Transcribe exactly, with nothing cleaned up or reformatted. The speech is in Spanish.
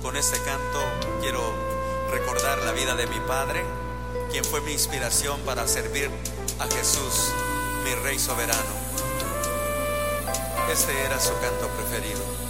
con este canto quiero recordar la vida de mi padre, quien fue mi inspiración para servir a Jesús, mi Rey soberano. Este era su canto preferido.